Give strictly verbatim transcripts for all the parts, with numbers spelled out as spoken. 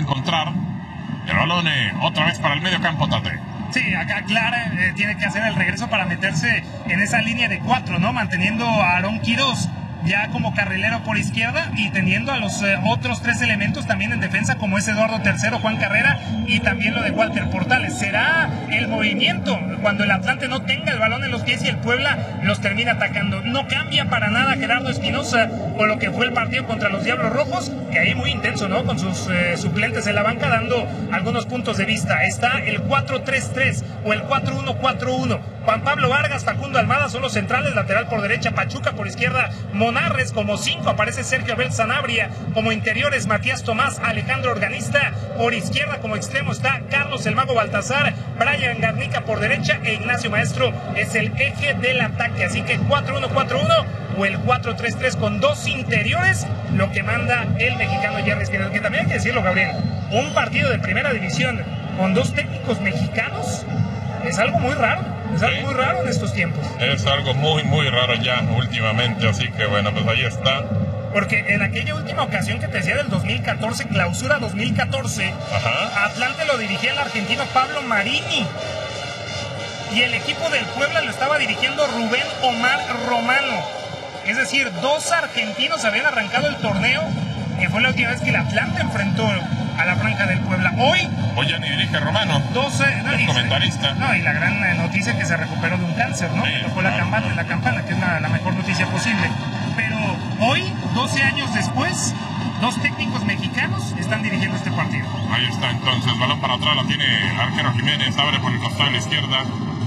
encontrar. El balón eh, otra vez para el medio campo, Tate. Sí, acá Clara eh, tiene que hacer el regreso para meterse en esa línea de cuatro, ¿no? Manteniendo a Aarón Quirós ya como carrilero por izquierda y teniendo a los eh, otros tres elementos también en defensa, como es Eduardo Tercero, Juan Carrera y también lo de Walter Portales. Será el movimiento cuando el Atlante no tenga el balón en los pies y el Puebla los termina atacando. No cambia para nada Gerardo Espinosa con lo que fue el partido contra los Diablos Rojos, que ahí muy intenso, ¿no? Con sus eh, suplentes en la banca dando algunos puntos de vista. Está el cuatro tres tres o el cuatro uno cuatro uno. Juan Pablo Vargas, Facundo Almada son los centrales, lateral por derecha Pachuca, por izquierda Monarres, como cinco aparece Sergio Abel Sanabria, como interiores Matías Tomás, Alejandro Organista, por izquierda como extremo está Carlos el Mago Baltazar, Brian Garnica por derecha e Ignacio Maestro es el eje del ataque, así que cuatro uno cuatro uno o el cuatro tres tres con dos interiores, lo que manda el mexicano Jerry Espinosa, que también hay que decirlo, Gabriel, un partido de primera división con dos técnicos mexicanos es algo muy raro. Es algo muy raro en estos tiempos. Es algo muy, muy raro ya últimamente, así que bueno, pues ahí está. Porque en aquella última ocasión que te decía del dos mil catorce, clausura dos mil catorce, ajá, Atlante lo dirigía el argentino Pablo Marini. Y el equipo del Puebla lo estaba dirigiendo Rubén Omar Romano. Es decir, dos argentinos habían arrancado el torneo, que fue la última vez que el Atlante enfrentó a la franja del Puebla. Hoy... Hoy ya ni dirige Romano, doce, no, el y, comentarista. No, y la gran eh, noticia que se recuperó de un cáncer, ¿no? Sí, Tocó claro. la campana, la campana, que es la, la mejor noticia posible. Pero hoy, doce años después, dos técnicos mexicanos están dirigiendo este partido. Ahí está entonces, balón para atrás, la tiene el arquero Jiménez, abre por el costado de la izquierda.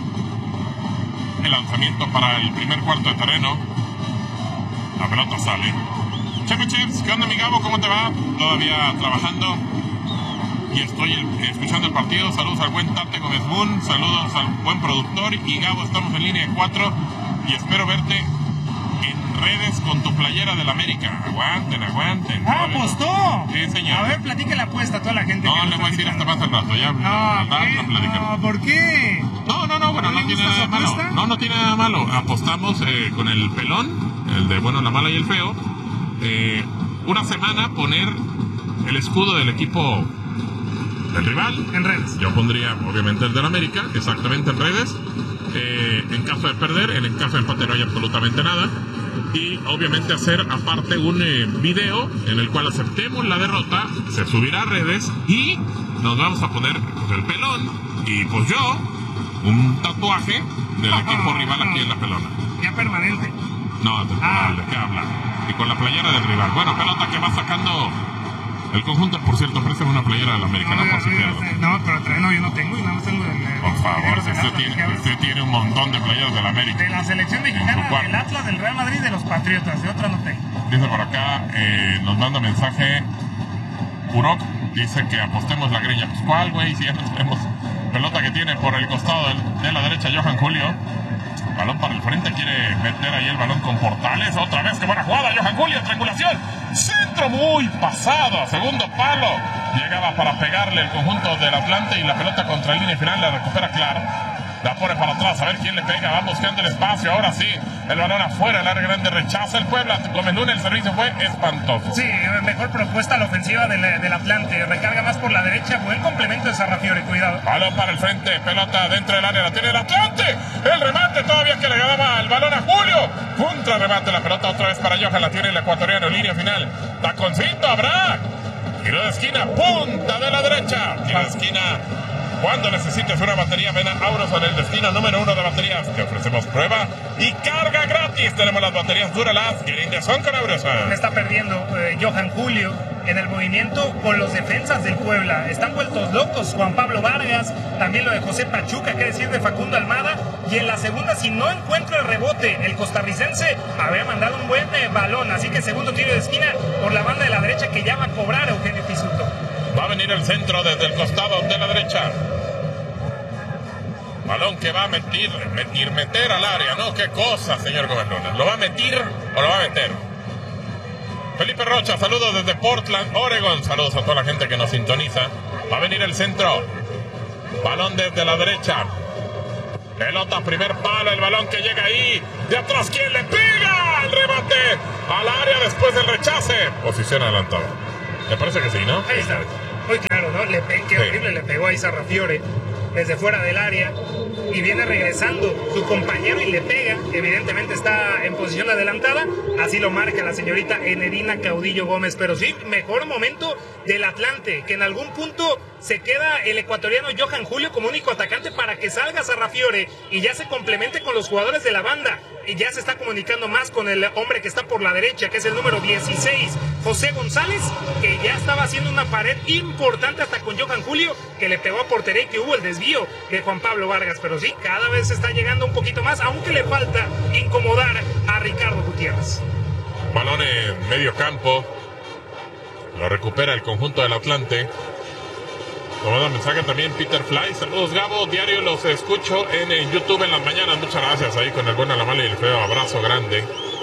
El lanzamiento para el primer cuarto de terreno. La pelota sale. Chepe Chips, ¿qué onda, mi Gabo? ¿Cómo te va? Todavía trabajando y estoy el, escuchando el partido. Saludos al buen Tate Gómez Moon, saludos al buen productor y Gabo, estamos en línea de cuatro y espero verte en redes con tu playera del América. Aguanten, aguanten. ¡Ah, apostó! Sí, señor. A ver, platique la apuesta a toda la gente. No, le voy a decir hasta más al rato, ya. No, no, ¿qué? No, ¿por qué? No, no, no, bueno, no, no tiene nada de malo. No, no tiene nada de malo. Apostamos eh, con el pelón, el de bueno, la mala y el feo. Eh, una semana poner el escudo del equipo del rival en redes. Yo pondría obviamente el del América, exactamente en redes. Eh, en caso de perder, en caso de empate no hay absolutamente nada. Y obviamente hacer aparte un eh, video en el cual aceptemos la derrota, se subirá a redes y nos vamos a poner pues, el pelón y pues yo un tatuaje del equipo rival aquí en la pelona. Ya permanente. No, temporal, ¿de qué habla? Y con la playera del rival. Bueno, pelota que va sacando el conjunto. Por cierto, préstame una playera del América, no, no por si pierdo. No, pero no, yo no tengo, y nada más tengo el... Por favor, si usted tiene, usted tiene un montón de playeras del América. De la selección mexicana, del Atlas, del Real Madrid, de los Patriotas, de otra no tengo. Dice por acá, eh, nos manda mensaje Urok, dice que apostemos la greña. Pues cuál, güey, si ya nos tenemos pelota que tiene por el costado de, de la derecha Johan Julio. Balón para el frente, quiere meter ahí el balón con Portales. Otra vez, qué buena jugada, Johan Julio, triangulación. Centro muy pasado, segundo palo. Llegaba para pegarle el conjunto del Atlante y la pelota contra el línea final la recupera Clar. La pone para atrás, a ver quién le pega, va buscando el espacio, ahora sí, el balón afuera, el área grande rechaza el Puebla, Gómez Luna, el servicio fue espantoso. Sí, mejor propuesta la ofensiva del, del Atlante, recarga más por la derecha, buen complemento de Sarrafiore, cuidado. Balón para el frente, pelota dentro del área, la tiene el Atlante, el remate todavía que le daba el balón a Julio, contra remate, la pelota otra vez para Johan, la tiene el ecuatoriano, línea final, taconcito, habrá, giro de esquina, punta de la derecha, giro de esquina. Cuando necesites una batería, ven a Auroson, el destino número uno de baterías. Te ofrecemos prueba y carga gratis. Tenemos las baterías Duralast, que son con Auroson. Está perdiendo eh, Johan Julio en el movimiento con los defensas del Puebla. Están vueltos locos. Juan Pablo Vargas, también lo de José Pachuca, que decir de Facundo Almada. Y en la segunda, si no encuentra el rebote, el costarricense había mandado un buen eh, balón. Así que segundo tiro de esquina por la banda de la derecha que ya va a cobrar Eugenio Pisuto. Va a venir el centro desde el costado de la derecha. Balón que va a meter, meter, meter al área, ¿no? Qué cosa, señor Gobernador. ¿Lo va a meter o lo va a meter? Felipe Rocha, saludos desde Portland, Oregon. Saludos a toda la gente que nos sintoniza. Va a venir el centro. Balón desde la derecha. Pelota, primer palo, el balón que llega ahí. De atrás, ¿quién le pega? El remate al área después del rechace. Posición adelantada. Me parece que sí, ¿no? Ahí está. Muy claro. palo, ¿no? Le pe- qué Sí. horrible le pegó ahí Sarrafiore desde fuera del área y viene regresando su compañero y le pega. Evidentemente está en posición adelantada, así lo marca la señorita Enerina Caudillo Gómez. Pero sí, mejor momento del Atlante, que en algún punto se queda el ecuatoriano Johan Julio como único atacante para que salga Sarrafiore y ya se complemente con los jugadores de la banda. Y ya se está comunicando más con el hombre que está por la derecha, que es el número dieciséis, José González, que ya estaba haciendo una pared importante hasta con Johan Julio, que le pegó a portería y que hubo el desvío de Juan Pablo Vargas. Pero sí, cada vez se está llegando un poquito más, aunque le falta incomodar a Ricardo Gutiérrez. Balón en medio campo. Lo recupera el conjunto del Atlante. Nos manda mensaje también Peter Fly. Saludos, Gabo. Diario los escucho en, en YouTube en las mañanas. Muchas gracias ahí con el bueno, la mala y el feo. Abrazo grande.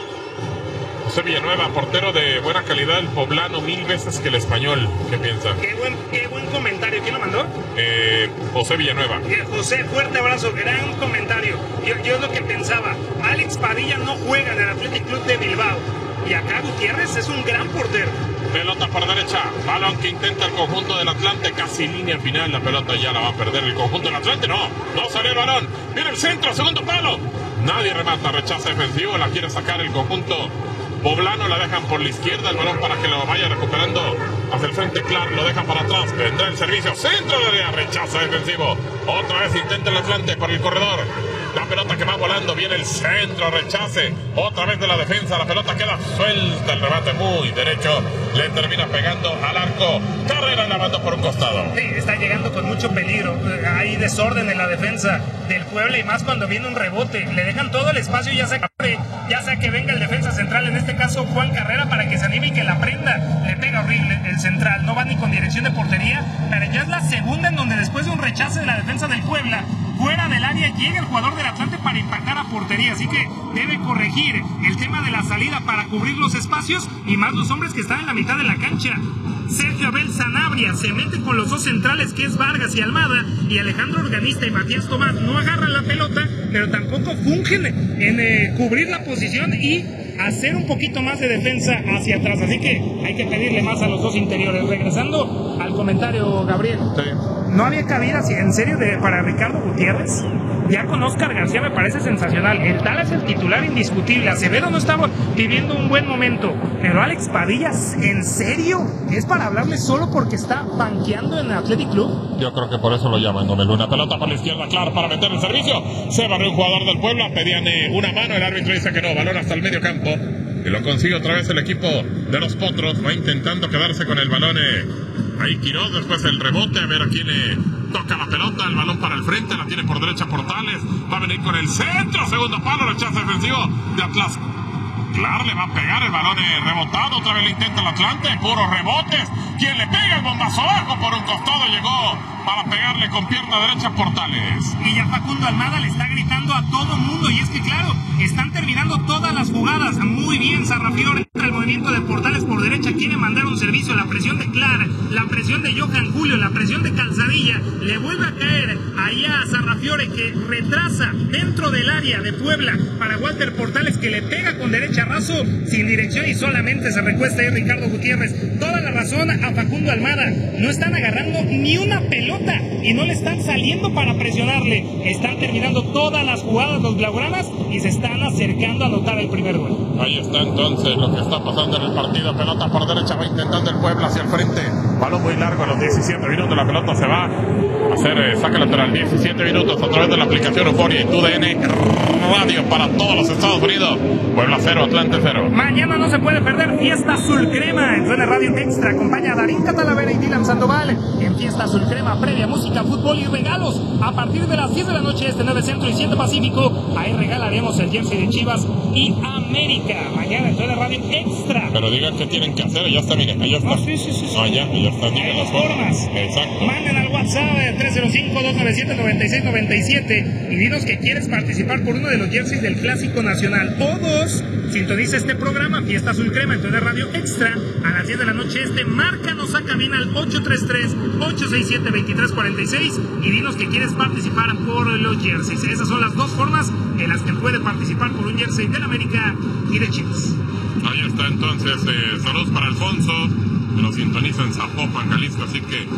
José Villanueva, portero de buena calidad, el poblano mil veces que el español. ¿Qué piensan? Qué buen, qué buen comentario. ¿Quién lo mandó? Eh, José Villanueva. Eh, José, fuerte abrazo, gran comentario. Yo, yo es lo que pensaba. Alex Padilla no juega en el Athletic Club de Bilbao. Y acá Gutiérrez es un gran portero. Pelota por derecha, balón que intenta el conjunto del Atlante, casi línea final, la pelota ya la va a perder el conjunto del Atlante, no, no salió el balón, viene el centro, segundo palo, nadie remata, rechaza defensivo, la quiere sacar el conjunto poblano, la dejan por la izquierda, el balón para que lo vaya recuperando hacia el frente, Clark, lo deja para atrás, vendrá el servicio, centro de área, rechaza defensivo, otra vez intenta el Atlante por el corredor. La pelota que va volando, viene el centro, rechace, otra vez de la defensa, la pelota queda suelta, el remate muy derecho, le termina pegando al arco, Carrera la mandó por un costado. Sí, está llegando con mucho peligro, hay desorden en la defensa del Puebla y más cuando viene un rebote, le dejan todo el espacio, ya sea que, ya sea que venga el defensa central, en este caso Juan Carrera, para que se anime y que la prenda, le pega horrible el central, no va ni con dirección de portería, pero ya es la segunda en donde después de un rechace de la defensa del Puebla, fuera del área llega el jugador del Atlante para impactar a portería, así que debe corregir el tema de la salida para cubrir los espacios y más los hombres que están en la mitad de la cancha. Sergio Abel Sanabria se mete con los dos centrales que es Vargas y Almada, y Alejandro Organista y Matías Tomás no agarran la pelota, pero tampoco fungen en eh, cubrir la posición y hacer un poquito más de defensa hacia atrás, así que hay que pedirle más a los dos interiores. Regresando al comentario, Gabriel, Sí. no había cabida, si en serio, de, para Ricardo Gutiérrez. Ya con Oscar García me parece sensacional. El tal es el titular indiscutible. Acevedo no estaba viviendo un buen momento. Pero Alex Padilla, ¿en serio? ¿Es para hablarle solo porque está banqueando en el Athletic Club? Yo creo que por eso lo llaman, Gómez Luna. Pelota por la izquierda, claro, para meter el servicio. Se barrió un jugador del Puebla, pedían eh, una mano, el árbitro dice que no, balón hasta el medio campo. Y lo consigue otra vez el equipo de los Potros. Va intentando quedarse con el balón. Eh, ahí Quiroz, después el rebote, a ver a quién le toca la pelota. El balón para el frente, la tiene por derecha Portales. Va a venir con el centro, segundo palo, rechazo defensivo de Atlas. Clar le va a pegar el balón eh, rebotado. Otra vez le intenta el Atlante, puros rebotes. Quien le pega el bombazo abajo por un costado llegó para pegarle con pierna derecha Portales. Y ya Facundo Almada le está gritando a todo el mundo. Y es que claro, están terminando todas las jugadas. Muy bien, Sarrafiore. El movimiento de Portales por derecha quiere mandar un servicio. La presión de Clara, la presión de Johan Julio, la presión de Calzadilla. Le vuelve a caer allá a Sarrafiore, que retrasa dentro del área de Puebla para Walter Portales, que le pega con derecha raso, sin dirección, y solamente se recuesta ahí Ricardo Gutiérrez. Toda la razón a Facundo Almada. No están agarrando ni una pelota y no le están saliendo para presionarle. Están terminando todas las jugadas los blaugranas y se están acercando a anotar el primer gol. Ahí está entonces lo que está pasando en el partido. Pelota por derecha, va intentando el Puebla hacia el frente. Balón muy largo a los diecisiete minutos. La pelota se va a hacer eh, saque lateral. diecisiete minutos a través de la aplicación Euforia y T U D N Radio para todos los Estados Unidos. Puebla cero, Atlante cero. Mañana no se puede perder Fiesta Azul Crema en Zona Radio Extra. Acompaña a Darín Catalavera y Dylan Sandoval en Fiesta Azul Crema, previa música, fútbol y regalos. A partir de las diez de la noche, este nueve Centro y siete Pacífico, ahí regalaremos el jersey de Chivas y América. Mañana en Zona Radio Extra. Pero digan qué tienen que hacer. Ya está, miren, allá está. Oh, sí, sí, sí, sí. No, ya, ya está. Hay dos formas. Exacto. Manden al WhatsApp del tres cero cinco, dos nueve siete, nueve seis nueve siete y dinos que quieres participar por uno de los jerseys del Clásico Nacional. O dos, sintoniza este programa Fiesta Azul Crema en Zona Radio Extra a las diez de la noche este. Márcanos a cabina al ocho tres tres, ocho seis siete, dos tres cuatro seis y dinos que quieres participar por los jerseys. Esas son las dos formas en las que puede participar por un jersey del América y de Chivas. Ahí está entonces, eh, saludos para Alfonso, que nos sintoniza en Zapopan, Jalisco, así que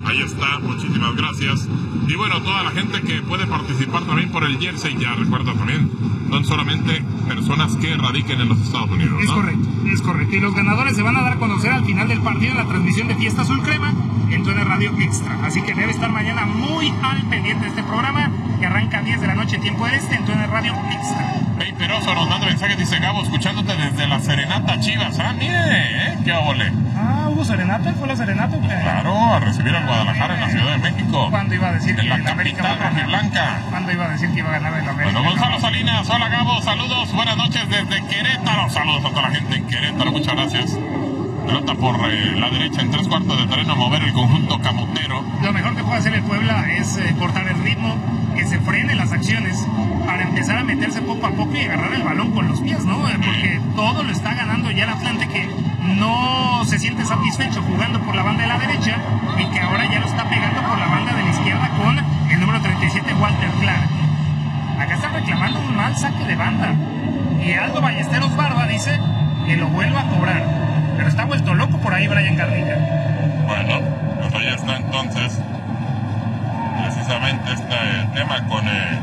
Ahí está, muchísimas gracias. Y bueno, toda la gente que puede participar también por el jersey, ya recuerda también, son solamente personas que radiquen en los Estados Unidos, ¿no? Es correcto, es correcto. Y los ganadores se van a dar a conocer al final del partido en la transmisión de Fiesta Azul Crema en T U D N Radio Extra. Así que debe estar mañana muy al pendiente de este programa que arranca a diez de la noche, tiempo del este, en T U D N Radio Extra. Hey, Peroso nos manda mensajes, dice Gabo, escuchándote desde la Serenata Chivas. Ah, mire, ¿eh? ¿Qué óvole? Ah, ¿hubo serenata? ¿Fue la serenata? Claro, a recibir al Guadalajara en la Ciudad de México. ¿Cuándo iba a decir en que la el América capital rojiblanca? ¿Cuándo iba a decir que iba a ganar el América? Bueno, Gonzalo Salinas, hola Gabo, saludos, buenas noches desde Querétaro. Saludos a toda la gente en Querétaro, muchas gracias. Pelota por eh, la derecha en tres cuartos de terreno a mover el conjunto camotero. Lo mejor que puede hacer el Puebla es eh, cortar el ritmo, que se frenen las acciones para empezar a meterse poco a poco y agarrar el balón con los pies, ¿no? Eh, porque todo lo está ganando ya el Atlante, que no se siente satisfecho jugando por la banda de la derecha y que ahora ya lo está pegando por la banda de la izquierda con el número treinta y siete, Walter Clark. Acá están reclamando un mal saque de banda y Aldo Ballesteros Barba dice que lo vuelva a cobrar, pero está vuelto loco por ahí Brian Garnica. Bueno, pues ahí está entonces precisamente este tema con eh,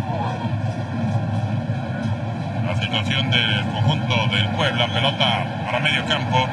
la situación del conjunto del Puebla. Pelota para medio campo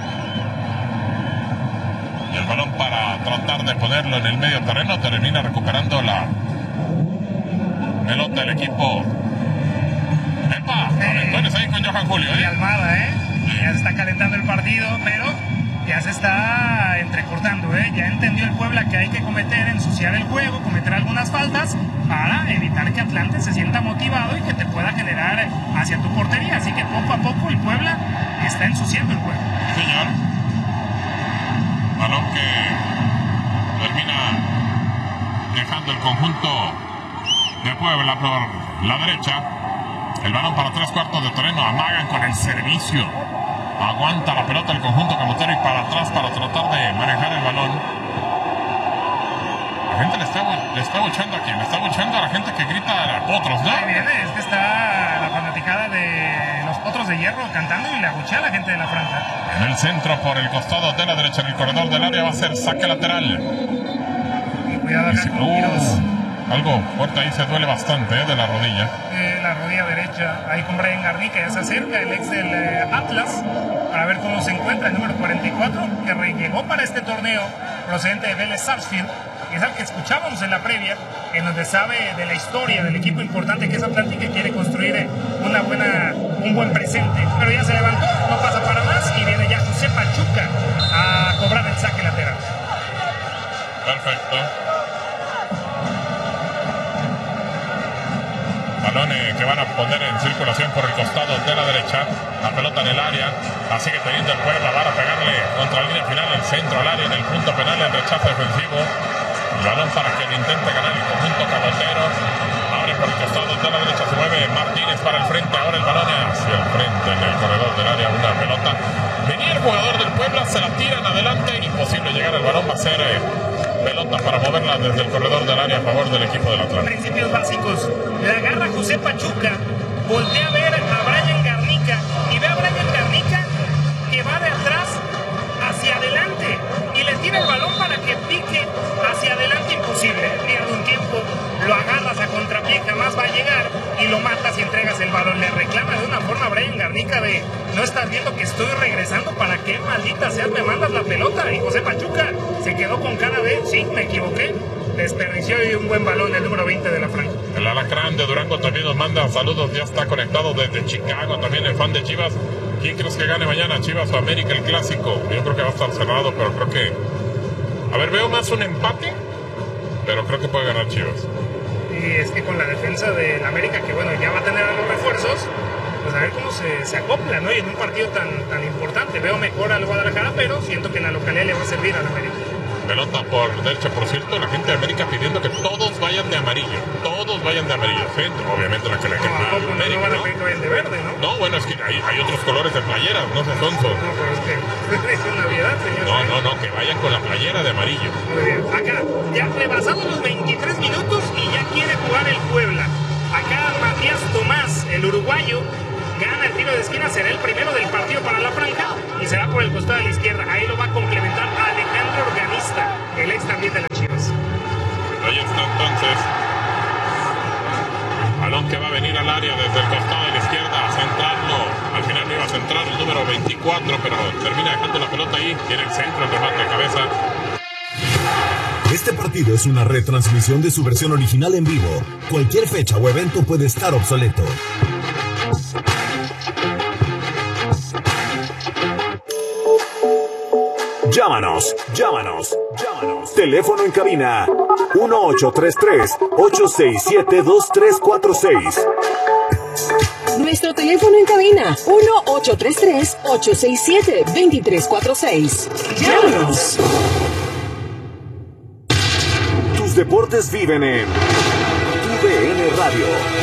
y el balón para tratar de ponerlo en el medio terreno. Termina recuperando la pelota el equipo. ¡Epa! Entonces ahí con Johan Julio, Y ¿eh? Almada, ¿eh? Ya se está calentando el partido, pero ya se está entrecortando, ¿eh? Ya entendió el Puebla que hay que cometer, ensuciar el juego, cometer algunas faltas para evitar que Atlante se sienta motivado y que te pueda generar hacia tu portería. Así que poco a poco el Puebla está ensuciando el juego. Señor. Balón que termina dejando el conjunto de Puebla por la derecha. El balón para tres cuartos de terreno. Amagan con el servicio. Aguanta la pelota el conjunto camotero y para atrás para tratar de manejar el balón. La gente le está, le está buchando aquí. Le está buchando a la gente que grita a potros, ¿no? Ahí viene, es que está la fanaticada de los Potros de Hierro cantando y le abuchea a la gente de la franja. En el centro por el costado de la derecha, en el corredor del área va a ser saque lateral. Y cuidado acá con Uh, Quiroz. algo fuerte ahí, se duele bastante, ¿eh? De la rodilla. Eh, la rodilla derecha, ahí con Brian Garnica, ya se acerca el ex del eh, Atlas para ver cómo se encuentra el número cuarenta y cuatro, que re- llegó para este torneo procedente de Vélez Sarsfield, que es al que escuchábamos en la previa, en donde sabe de la historia del equipo importante que es Atlante, que quiere construir eh, una buena, un buen presente, pero ya se levantó, no pasa para más y viene ya José Pachuca a cobrar el saque lateral. Perfecto. Balones que van a poner en circulación por el costado de la derecha. La pelota en el área. La sigue teniendo el Puebla. Van a pegarle contra la línea final, el centro al área, en el punto penal, el rechazo defensivo. El balón para que le intente ganar el conjunto camotero. Abre por el costado de la derecha. Se mueve Martínez para el frente. Ahora el balón hacia el frente en el corredor del área. Una pelota. Venía el jugador del Puebla. Se la tiran adelante. Imposible llegar al balón. Va a ser eh, pelota para moverla desde el corredor del área a favor del equipo del Atlante. Principios básicos. La agarra José Pachuca, voltea a ver a Brian Garnica y ve a Brian Garnica que va de atrás hacia adelante y le tira el balón para que pique hacia adelante. Imposible, pierde un tiempo, lo agarras a contrapié, jamás va a llegar y lo matas y entregas el balón. Le reclama de una forma a Brian Garnica de: no estás viendo que estoy regresando, ¿para qué maldita sea me mandas la pelota? Y José Pachuca se quedó con cara de: sí, me equivoqué. Desperdició y un buen balón el número veinte de la franja. El Alacrán de Durango también nos manda saludos, ya está conectado desde Chicago, también el fan de Chivas. ¿Quién crees que gane mañana, Chivas o América, el clásico? Yo creo que va a estar cerrado, pero creo que... A ver, veo más un empate, pero creo que puede ganar Chivas. Y es que con la defensa del América, que bueno, ya va a tener a los refuerzos, pues a ver cómo se, se acopla, ¿no? Y en un partido tan, tan importante, veo mejor al Guadalajara, pero siento que en la localidad le va a servir al América. Pelota por derecha, por cierto, la gente de América pidiendo que todos vayan de amarillo. Todos vayan de amarillo. Centro, obviamente la que le No, queda ¿a a poco no América, van a ¿no? pedir que vayan de verde, no? No, bueno, es que hay, hay otros colores de playeras, no sean sonsos. No, pero es que es Navidad, señor. No, no, no, que vayan con la playera de amarillo. Muy bien. Acá, ya rebasados los veintitrés minutos y ya quiere jugar el Puebla. Acá Matías Tomás, el uruguayo, gana el tiro de esquina, será el primero del partido para la franja y será por el costado de la izquierda. Ahí lo va a complementar Alejandro Organista, el ex también de la Chivas. entonces. Balón que va a venir al área desde el costado de la izquierda a centrarlo. Al final no iba a centrar el número veinticuatro, pero termina dejando la pelota ahí. Tiene el centro, el remate de cabeza. Este partido es una retransmisión de su versión original en vivo. Cualquier fecha o evento puede estar obsoleto. Llámanos, llámanos, llámanos. Teléfono en cabina uno ocho tres tres, ocho seis siete, dos tres cuatro seis. Nuestro teléfono en cabina uno ocho tres tres, ocho seis siete, dos tres cuatro seis. Llámanos. Tus deportes viven en Tu D N Radio.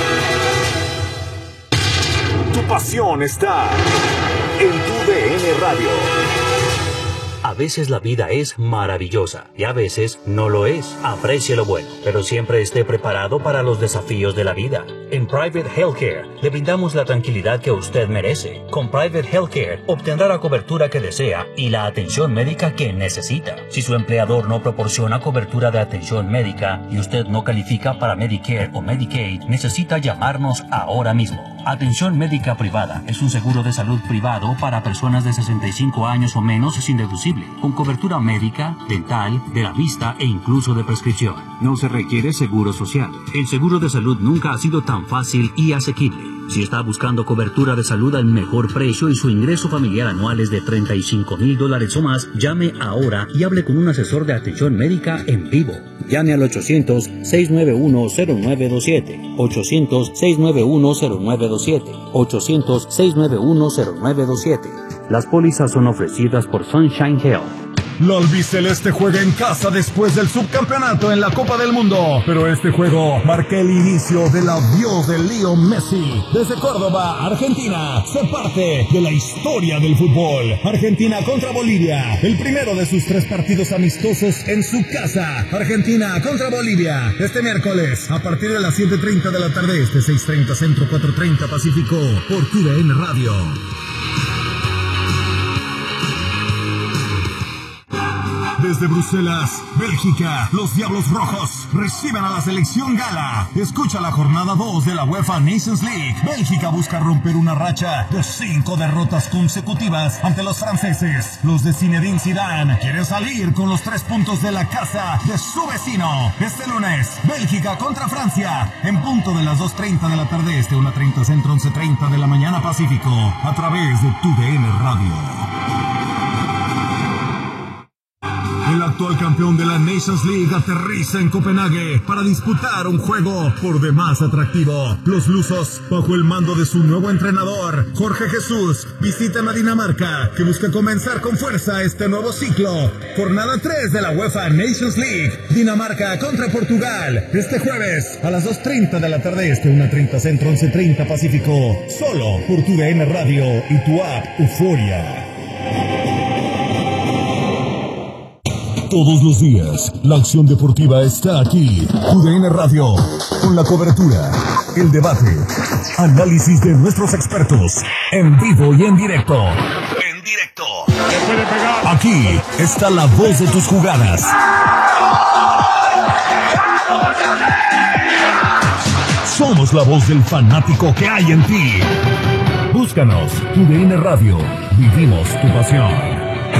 Tu pasión está en Tu D N Radio. A veces la vida es maravillosa y a veces no lo es. Aprecie lo bueno, pero siempre esté preparado para los desafíos de la vida. En Private Healthcare le brindamos la tranquilidad que usted merece. Con Private Healthcare obtendrá la cobertura que desea y la atención médica que necesita. Si su empleador no proporciona cobertura de atención médica y usted no califica para Medicare o Medicaid, necesita llamarnos ahora mismo. Atención médica privada es un seguro de salud privado para personas de sesenta y cinco años o menos sin deducible, con cobertura médica, dental, de la vista e incluso de prescripción. No se requiere seguro social. El seguro de salud nunca ha sido tan fácil y asequible. Si está buscando cobertura de salud al mejor precio y su ingreso familiar anual es de treinta y cinco mil dólares o más, llame ahora y hable con un asesor de atención médica en vivo. Llame al ochocientos, seis nueve uno, cero nueve dos siete, ochocientos, seis nueve uno, cero nueve dos siete, ochocientos, seis nueve uno, cero nueve dos siete. Las pólizas son ofrecidas por Sunshine Health. La albiceleste juega en casa después del subcampeonato en la Copa del Mundo, pero este juego marca el inicio del adiós de Leo Messi. Desde Córdoba, Argentina, se parte de la historia del fútbol. Argentina contra Bolivia, el primero de sus tres partidos amistosos en su casa. Argentina contra Bolivia, este miércoles, a partir de las siete treinta de la tarde, este seis treinta Centro, cuatro treinta Pacífico, por Tu D N Radio. Desde Bruselas, Bélgica, los Diablos Rojos reciben a la selección gala. Escucha la jornada dos de la UEFA Nations League. Bélgica busca romper una racha de cinco derrotas consecutivas ante los franceses. Los de Zinedine Zidane quieren salir con los tres puntos de la casa de su vecino. Este lunes, Bélgica contra Francia, en punto de las dos treinta de la tarde este, una treinta Centro, once treinta de la mañana Pacífico, a través de Tu D N Radio. El actual campeón de la Nations League aterriza en Copenhague para disputar un juego por demás atractivo. Los lusos, bajo el mando de su nuevo entrenador, Jorge Jesús, visitan a Dinamarca, que busca comenzar con fuerza este nuevo ciclo. Jornada tres de la UEFA Nations League. Dinamarca contra Portugal, este jueves a las dos treinta de la tarde este, una treinta Centro, once treinta Pacífico. Solo por Tu D N Radio y tu app Euforia. Todos los días, la acción deportiva está aquí. Tu D N Radio, con la cobertura, el debate, análisis de nuestros expertos, en vivo y en directo. En directo. Aquí está la voz de tus jugadas. Somos la voz del fanático que hay en ti. Búscanos, Tu D N Radio. Vivimos tu pasión.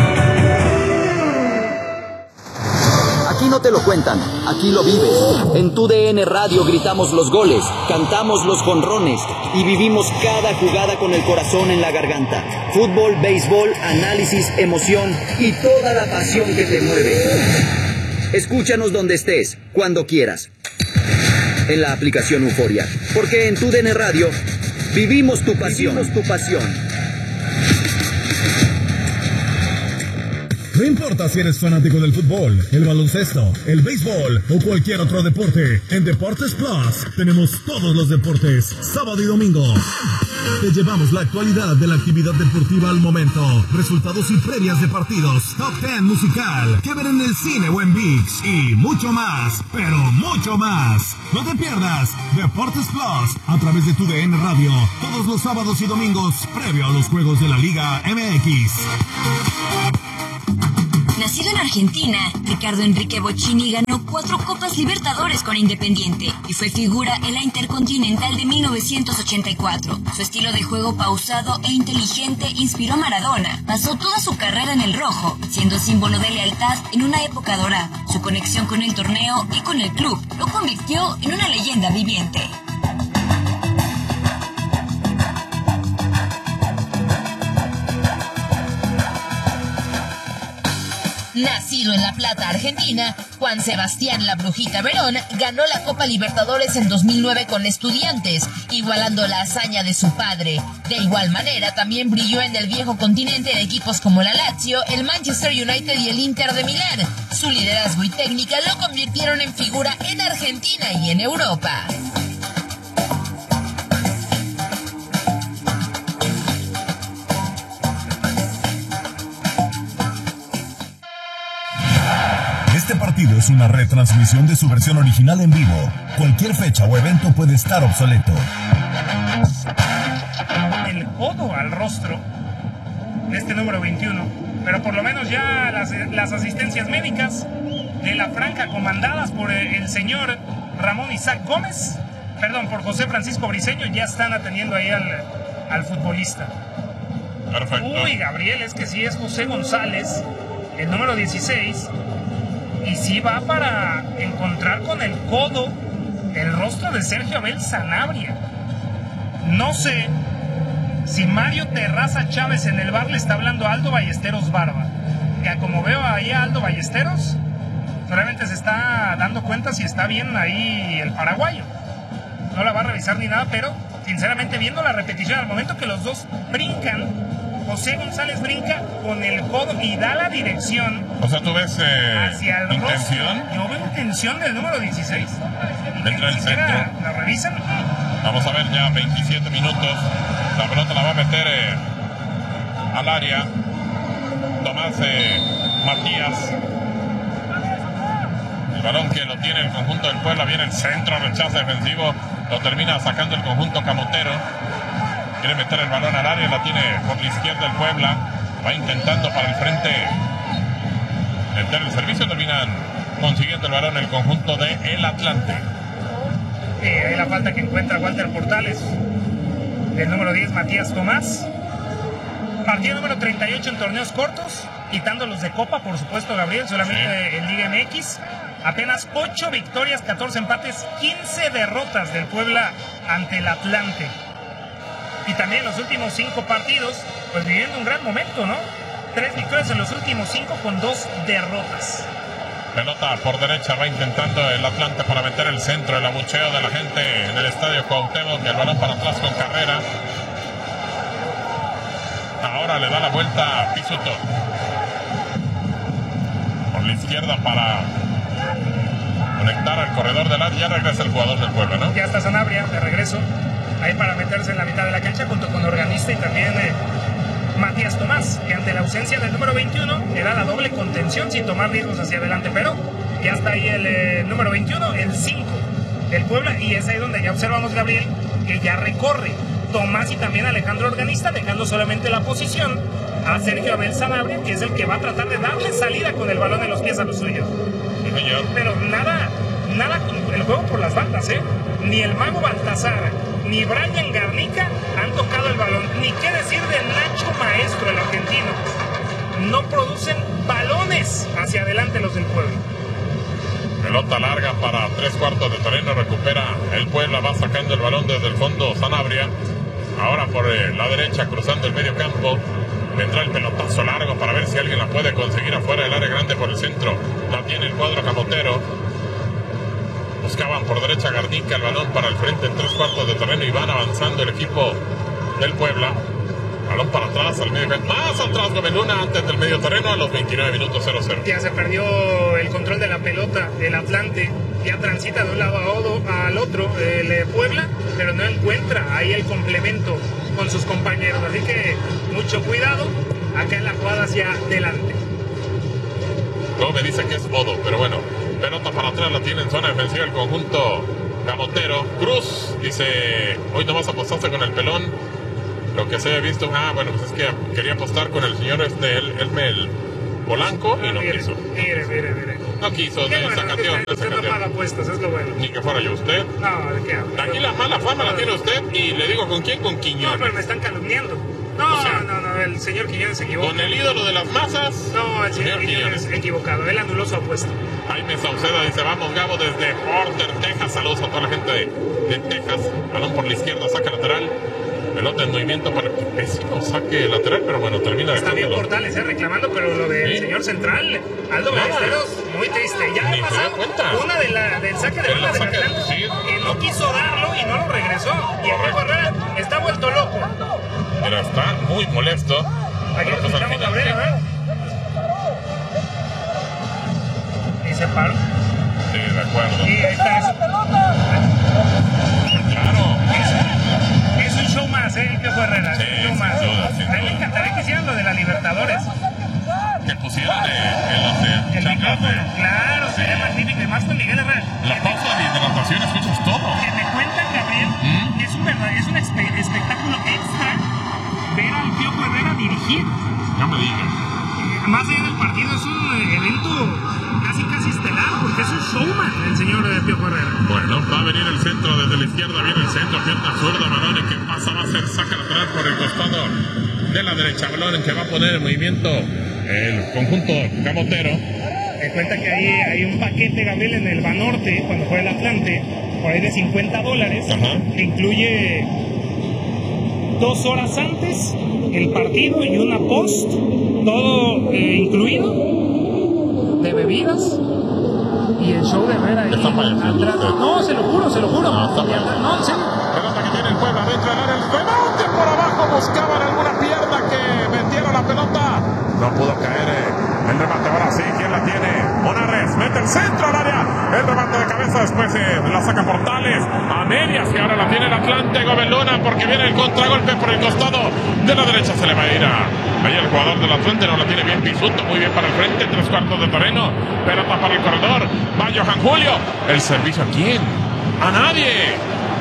Aquí no te lo cuentan, aquí lo vives. En Tu D N Radio gritamos los goles, cantamos los jonrones y vivimos cada jugada con el corazón en la garganta. Fútbol, béisbol, análisis, emoción y toda la pasión que te mueve. Escúchanos donde estés, cuando quieras. En la aplicación Euforia, porque en Tu D N Radio vivimos tu pasión, vivimos tu pasión. No importa si eres fanático del fútbol, el baloncesto, el béisbol o cualquier otro deporte, en Deportes Plus tenemos todos los deportes, sábado y domingo. Te llevamos la actualidad de la actividad deportiva al momento, resultados y previas de partidos, top diez musical, que ver en el cine o en ViX y mucho más, pero mucho más. No te pierdas Deportes Plus a través de Tu D N Radio, todos los sábados y domingos, previo a los juegos de la Liga M X. Nacido en Argentina, Ricardo Enrique Bocchini ganó cuatro Copas Libertadores con Independiente y fue figura en la Intercontinental de mil novecientos ochenta y cuatro. Su estilo de juego pausado e inteligente inspiró a Maradona. Pasó toda su carrera en el rojo, siendo símbolo de lealtad en una época dorada. Su conexión con el torneo y con el club lo convirtió en una leyenda viviente. Nacido en La Plata, Argentina, Juan Sebastián La Brujita Verón ganó la Copa Libertadores en dos mil nueve con Estudiantes, igualando la hazaña de su padre. De igual manera, también brilló en el viejo continente en equipos como la Lazio, el Manchester United y el Inter de Milán. Su liderazgo y técnica lo convirtieron en figura en Argentina y en Europa. Este partido es una retransmisión de su versión original en vivo. Cualquier fecha o evento puede estar obsoleto. El codo al rostro de este número veintiuno, pero por lo menos ya las, las asistencias médicas de la franja comandadas por el señor Ramón Isaac Gómez, perdón, por José Francisco Briceño, ya están atendiendo ahí al, al futbolista. Perfecto. Uy, Gabriel, es que sí es José González, el número dieciséis. Y sí va para encontrar con el codo el rostro de Sergio Abel Sanabria. No sé si Mario Terraza Chávez en el bar le está hablando a Aldo Ballesteros Barba. Que como veo ahí a Aldo Ballesteros, solamente se está dando cuenta si está bien ahí el paraguayo. No la va a revisar ni nada, pero sinceramente viendo la repetición al momento que los dos brincan, José González brinca con el codo y da la dirección. O sea, tú ves eh, hacia el intención. Rostro. Yo veo intención del número dieciséis. Dentro del centro. ¿La revisan? Vamos a ver ya veintisiete minutos. La pelota la va a meter eh, al área. Tomás eh, Matías. El balón que lo tiene el conjunto del Puebla. Viene el centro, rechazo defensivo. Lo termina sacando el conjunto camotero. Quiere meter el balón al área, la tiene por la izquierda el Puebla, va intentando para el frente meter el servicio, terminan consiguiendo el balón el conjunto de El Atlante. Sí, ahí la falta que encuentra Walter Portales, el número diez Matías Tomás. Partido número treinta y ocho en torneos cortos, quitando los de Copa, por supuesto, Gabriel, solamente sí. En Liga M X. Apenas ocho victorias, catorce empates, quince derrotas del Puebla ante el Atlante. Y también los últimos cinco partidos, pues viviendo un gran momento, ¿no? Tres victorias en los últimos cinco con dos derrotas. Pelota por derecha, va intentando el Atlante para meter el centro, el abucheo de la gente en el estadio Cuauhtémoc, y el balón para atrás con Carrera. Ahora le da la vuelta a Pisuto. Por la izquierda para conectar al corredor del área. Ya regresa el jugador del Puebla, ¿no? Ya está Sanabria, de regreso. Ahí para meterse en la mitad de la cancha junto con Organista y también eh, Matías Tomás, que ante la ausencia del número veintiuno era la doble contención sin tomar riesgos hacia adelante, pero ya está ahí el eh, número veintiuno, el cinco del Puebla, y es ahí donde ya observamos, Gabriel, que ya recorre Tomás y también Alejandro Organista, dejando solamente la posición a Sergio Abel Sanabria, que es el que va a tratar de darle salida con el balón en los pies a los suyos. Sí, señor. Pero nada, nada con el juego por las bandas, ¿eh? Ni el Mago Baltazar ni Brian Garnica han tocado el balón. Ni qué decir de Nacho Maestro, el argentino. No producen balones hacia adelante los del Puebla. Pelota larga para tres cuartos de terreno. Recupera el Puebla. Va sacando el balón desde el fondo Sanabria. Ahora por eh, la derecha, cruzando el medio campo. Vendrá el pelotazo largo para ver si alguien la puede conseguir afuera del área grande por el centro. La tiene el cuadro camotero. Buscaban por derecha Garnica, el balón para el frente en tres cuartos de terreno y van avanzando el equipo del Puebla. Balón para atrás, al medio, más atrás Gomeluna antes del medio terreno a los veintinueve minutos cero cero. Ya se perdió el control de la pelota, el Atlante ya transita de un lado al otro el Puebla, pero no encuentra ahí el complemento con sus compañeros, así que mucho cuidado acá en la jugada hacia adelante. Gómez dice que es Bodo, pero bueno, pelota para atrás, la tiene en zona defensiva el conjunto camotero. Cruz dice, hoy nomás apostaste con el pelón. Lo que se ha visto, ah, bueno, pues es que quería apostar con el señor este, el, el, el Polanco y no mire, quiso. Mire, mire, mire. No quiso Qué de bueno, esa que canción. usted, usted no paga apuestas, es lo bueno. Ni que fuera yo usted. No, ¿de qué habla? Aquí la mala fama la tiene usted y le digo con quién, con Quiñones. No, pero me están calumniando. No, O sea, no, no, el señor Quiñones se equivoca. Con el ídolo de las masas. No, el señor Quiñones equivocado, él anuló su apuesta. Jaime Sauceda dice, vamos Gabo desde Porter, Texas. Saludos a toda la gente de, de Texas. Balón por la izquierda, saca lateral. Pelota en movimiento para el pésimo saque lateral, pero bueno, termina de Está bien Portales, eh, reclamando, pero lo del ¿Sí? señor central, Aldo Nada. Ballesteros, muy triste. Ya Ni ha se da pasado cuenta. una de la, del saque de En la bola de saque- Atlanta, sí. que no quiso darlo y no lo regresó. Y el Piojo Herrera está vuelto loco. Pero está muy molesto. Aquí Pero pues al escuchamos final, Cabrera, ¿verdad? Y se paró. sí, de acuerdo. Y ahí está eso. Claro. Es un show más, ¿eh? El Piojo Herrera. Es Sí, un show sin más. duda, sin A mí me duda. encantaría que hicieran lo de la Libertadores. Que pusieran eh, en los de El chanclas micrófono, de- claro, Sí. sería magnífico. Y más con Miguel Herrera. La Que- pausa de hidratación, escuchas todo. Que me cuentan, Gabriel, ¿Mm? que es un, verdad, es un espe- espectáculo extra ver al Piojo Herrera dirigir. No me digas. Eh, Más allá del partido, es un eh, evento casi casi estelar, porque es un showman el señor eh, Piojo Herrera. Bueno, va a venir el centro desde la izquierda, viene el centro, pierna zurda, Marone, que pasa, va a ser saca lateral por el costado de la derecha, balón en que va a poner en movimiento el conjunto camotero. Me cuenta que hay, hay un paquete, Gabriel, en el Banorte, cuando juega el Atlante, por ahí de cincuenta dólares, Ajá. que incluye dos horas antes el partido y una post, todo eh, incluido, de bebidas y el show de Herrera ahí Está payaseando atrás. usted. No, se lo juro, se lo juro. No, está Y atrás- payaseando. no, en serio. Pelota que tiene el Puebla dentro del área, el remate por abajo, buscaban alguna pierna que metieron la pelota. No pudo caer eh, el remate, ahora sí, ¿quién la tiene? Monarres, mete el centro al área, el remate de cabeza, después eh, la saca Portales, a medias, y ahora la tiene el Atlante, Gobeluna, porque viene el contragolpe por el costado de la derecha, se le va a ir a... Ahí el jugador del Atlante no la tiene bien Pisuto, muy bien para el frente, tres cuartos de terreno, pelota para el corredor, va Johan Julio, el servicio ¿a quién? A nadie.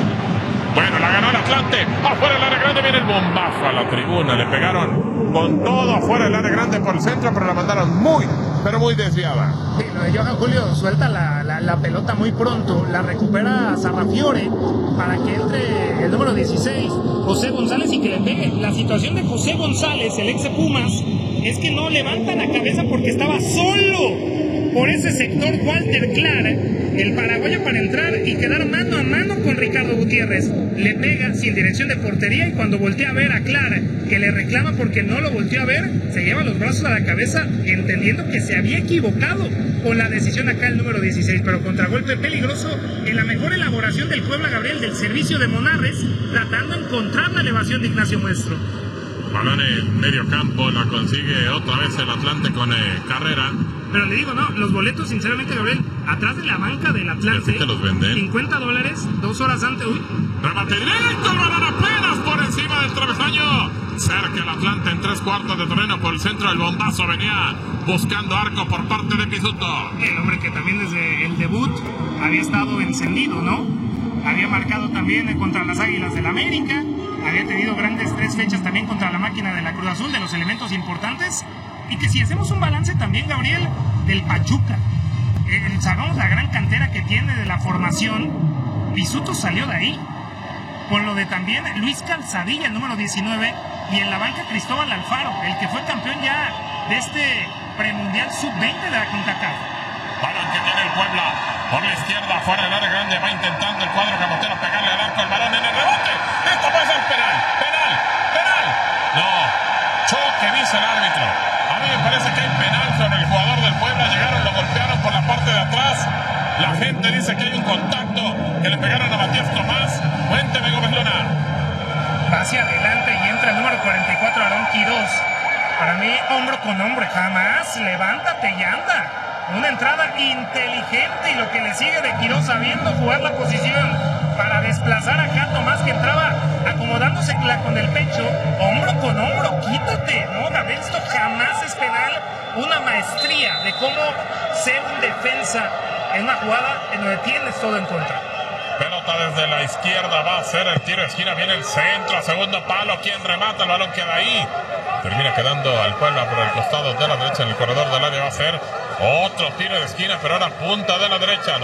Bueno, la ganó el Atlante, afuera del área grande viene el bombazo a la tribuna, le pegaron con todo afuera del área grande por el centro, pero la mandaron muy, pero muy desviada. Sí, lo de Johan Julio suelta la, la, la pelota muy pronto, la recupera Sarrafiore para que entre el número dieciséis, José González, y que le pegue. La situación de José González, el ex de Pumas, es que no levanta la cabeza porque estaba solo por ese sector Walter Clark, el paraguayo, para entrar y quedar mano a mano con Ricardo Gutiérrez. Le pega sin dirección de portería, y cuando voltea a ver a Clark, que le reclama porque no lo volteó a ver, se lleva los brazos a la cabeza, entendiendo que se había equivocado con la decisión acá el número dieciséis, pero contragolpe peligroso en la mejor elaboración del Puebla, Gabriel, del servicio de Monarres, tratando de encontrar la elevación de Ignacio Muestro. Balón en medio campo, la consigue otra vez el Atlante con eh, Carrera. Pero le digo, no, los boletos, sinceramente, Gabriel, atrás de la banca del Atlante, ¿Así te los venden? cincuenta dólares, dos horas antes, uy, Remate directo, el balón apenas por encima del travesaño. Cerca el Atlante en tres cuartos de terreno por el centro. El bombazo venía buscando arco por parte de Pisuto. el hombre que también desde el debut había estado encendido, ¿no? Había marcado también contra las Águilas del América, había tenido grandes tres fechas también contra la máquina de la Cruz Azul, de los elementos importantes. Y que si hacemos un balance también, Gabriel, del Pachuca, eh, sabemos la gran cantera que tiene de la formación, Pisuto salió de ahí. Con lo de también Luis Calzadilla, el número diecinueve, y en la banca Cristóbal Alfaro, el que fue campeón ya de este premundial sub veinte de la CONCACAF. Balón que tiene el Puebla por la izquierda, fuera del área grande, va intentando el cuadro camotero pegarle al arco, el balón en el rebote. Esto puede ser penal, penal, penal. No, choque, dice el árbitro. A mí me parece que hay penal sobre el jugador del Puebla. Llegaron, lo golpearon por la parte de atrás. La gente dice que hay un contacto, que le pegaron a Matías Tomás. Cuénteme, Gómez Luna. Va hacia adelante y entra el número cuarenta y cuatro, Aarón Quirós. Para mí, hombro con hombro, jamás, levántate y anda. Una entrada inteligente, y lo que le sigue de Quirós, sabiendo jugar la posición para desplazar acá Tomás, que entraba acomodándose con el pecho, hombro con hombro, quítate, no, Gabriel, esto jamás es penal. Una maestría de cómo ser un defensa en una jugada en donde tienes todo en contra. Pelota desde la izquierda, va a ser el tiro de esquina, viene el centro, segundo palo, quien remata, el balón queda ahí. Termina quedando al Puebla por el costado de la derecha en el corredor del área. Va a ser otro tiro de esquina, pero ahora punta de la derecha.